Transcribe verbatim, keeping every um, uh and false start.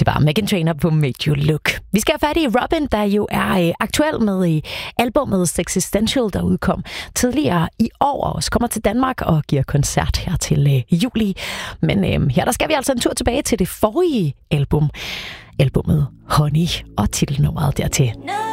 Det var Meghan Trainor på Made You Look. Vi skal have fat i Robyn, der jo er øh, aktuel med i albumet Sexistential, der udkom tidligere i år, og også kommer til Danmark og giver koncert her til øh, juli. Men øh, her der skal vi altså en tur tilbage til det forrige album. Albumet Honey og titelnummeret dertil.